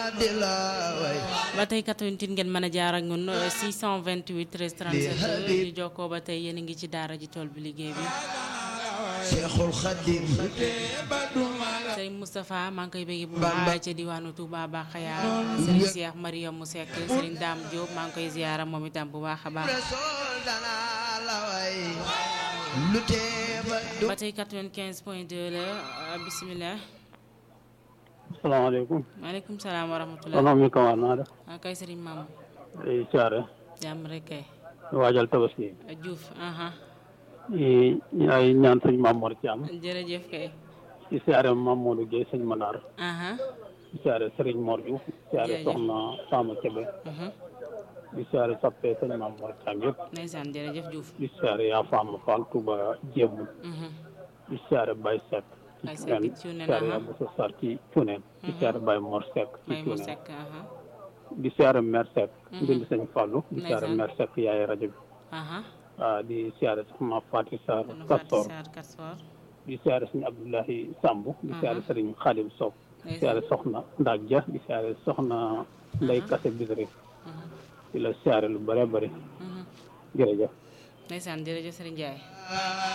ba tey 88 ngeen mën a jaar ak ñun 628 13 37 ñu jokkoo ba tey yéen a ngi ci daara ji tool bi liggéey bi Cheikhul Khadim Sëriñ Moustapha maa ngi koy bëgg bu baax ca diwaanu Touba Bakhaya Sëriñ Cheikh Mariam mu Seck Sëriñ Dame Diop maa ngi koy ziyaara moom itam bu baax a baax ba tey 95.2 la bisimilah. asalaamaaleykum. maaleykum salaam wa rahmatulah. soxna mi Kamar naa def. ah kay Serigne Mamadou. ay siyaare. jàmm rek kay. waajal tabaski. Diouf. ay ñaan sëñ Mamour Thiam. jërëjëf kay. di siyaare Mamadou Guèye sëñ Manar. di siyaare Serigne Mor Diouf. di siyaare Soxna Sama Kébé. di siyaare Sappe sëñ Mamour Thiam yëpp. ndeysaan jërëjëf Diouf. di siyaare yaa Fama Fall Touba Jéemu. di siyaare Baye Seck. Baye Seck ci Cuuneen siyaare yaa Boussa Sarr ci Cuuneen. di siyaare Baye Mor Seck ci Baye Mor Cuuneen. Seck. di siyaare Mère Seck. mbind sëñ Fallou. di siyaare Mère Seck yaay rajo bi. di siyaare soxna Fatou Sarr Kastor. di siyaare sëñ Abdoulahi Samb. di siyaare sëriñ Khadim Sow. di siyaare soxna Ndak Dia. di siyaare soxna Ndeye Kassé Bidri. di la siyaare lu bare bare. jërëjëf. ndeysaan jërëjëf Serigne Ndiaye.